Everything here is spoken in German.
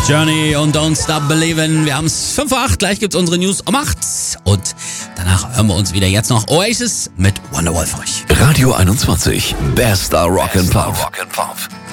Journey und Don't Stop Believin'. Wir haben es 5:08, gleich gibt's unsere News um 8. Und danach hören wir uns wieder. Jetzt noch Oasis mit Wonderwall für euch. Radio 21, Bester Rock and Pop.